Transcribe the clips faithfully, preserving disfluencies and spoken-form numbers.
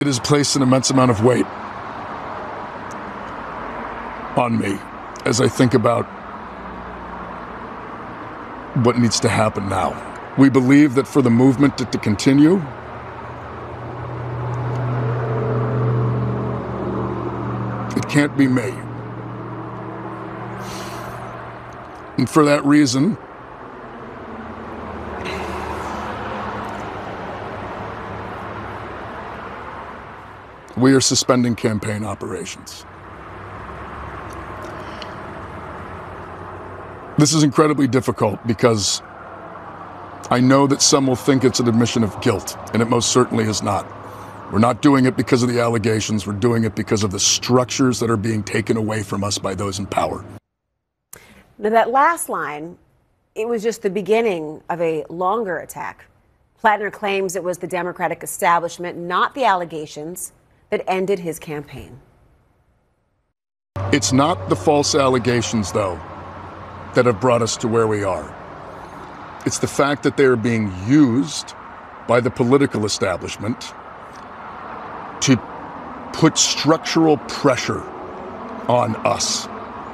It has placed an immense amount of weight on me as I think about what needs to happen now. We believe that for the movement to, to continue, it can't be me. And for that reason, we are suspending campaign operations. This is incredibly difficult because I know that some will think it's an admission of guilt, and it most certainly is not. We're not doing it because of the allegations. We're doing it because of the structures that are being taken away from us by those in power. Now, that last line, it was just the beginning of a longer attack. Plattner claims it was the Democratic establishment, not the allegations, that ended his campaign. It's not the false allegations, though, that have brought us to where we are. It's the fact that they are being used by the political establishment to put structural pressure on us.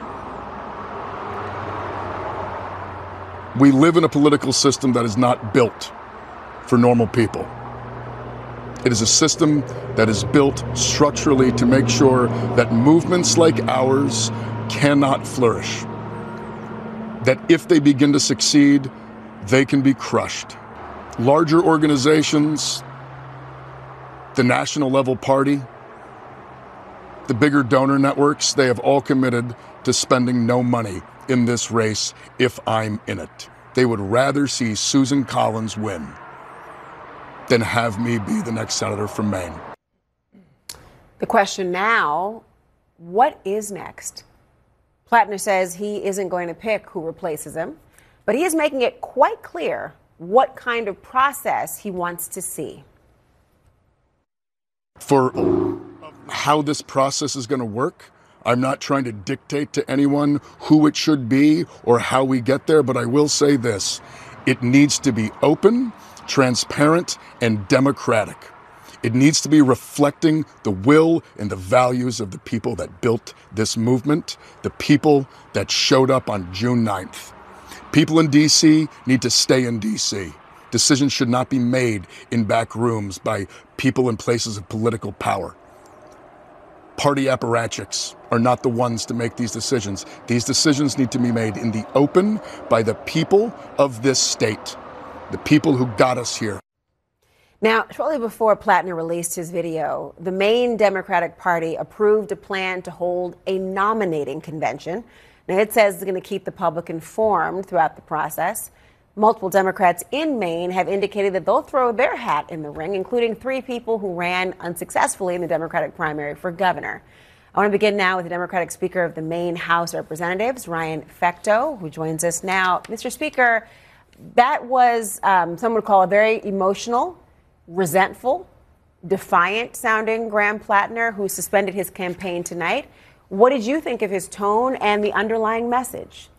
We live in a political system that is not built for normal people. It is a system that is built structurally to make sure that movements like ours cannot flourish. That if they begin to succeed, they can be crushed. Larger organizations, the national level party, the bigger donor networks, they have all committed to spending no money in this race if I'm in it. They would rather see Susan Collins win than have me be the next senator from Maine. The question now, what is next? Plattner says he isn't going to pick who replaces him, but he is making it quite clear what kind of process he wants to see. For how this process is going to work, I'm not trying to dictate to anyone who it should be or how we get there, but I will say this. It needs to be open, transparent, and democratic. It needs to be reflecting the will and the values of the people that built this movement, the people that showed up on June ninth. People in D C need to stay in D C. Decisions should not be made in back rooms by people in places of political power. Party apparatchiks are not the ones to make these decisions. These decisions need to be made in the open by the people of this state, the people who got us here. Now, shortly before Plattner released his video, the Maine Democratic Party approved a plan to hold a nominating convention. Now, it says it's going to keep the public informed throughout the process. Multiple Democrats in Maine have indicated that they'll throw their hat in the ring, including three people who ran unsuccessfully in the Democratic primary for governor. I want to begin now with the Democratic Speaker of the Maine House of Representatives, Ryan Fecteau, who joins us now. Mister Speaker, that was, um, some would call a very emotional, resentful, defiant-sounding Graham Plattner, who suspended his campaign tonight. What did you think of his tone and the underlying message?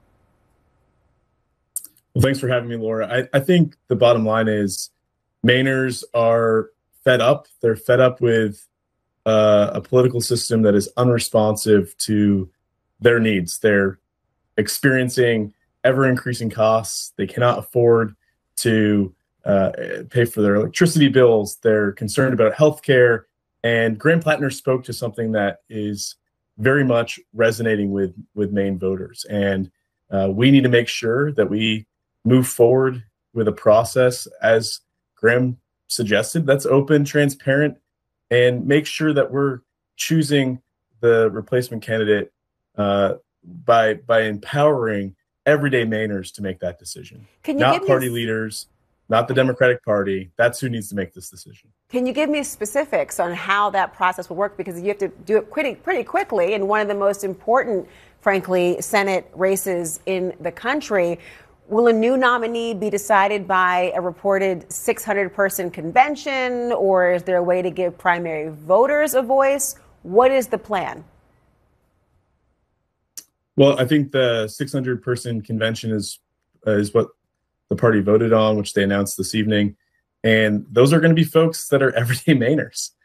Well, thanks for having me, Laura. I, I think the bottom line is Mainers are fed up. They're fed up with uh, a political system that is unresponsive to their needs. They're experiencing ever-increasing costs. They cannot afford to uh, pay for their electricity bills. They're concerned about health care. And Graham Plattner spoke to something that is very much resonating with, with Maine voters. And uh, we need to make sure that we move forward with a process, as Graham suggested, that's open, transparent, and make sure that we're choosing the replacement candidate uh, by by empowering everyday Mainers to make that decision. Can you not give party me... leaders, not the Democratic Party. That's who needs to make this decision. Can you give me specifics on how that process will work? Because you have to do it pretty, pretty quickly in one of the most important, frankly, Senate races in the country. Will a new nominee be decided by a reported six hundred person convention, or is there a way to give primary voters a voice? What is the plan? Well, I think the six hundred person convention is uh, is what the party voted on, which they announced this evening. And those are going to be folks that are everyday Mainers.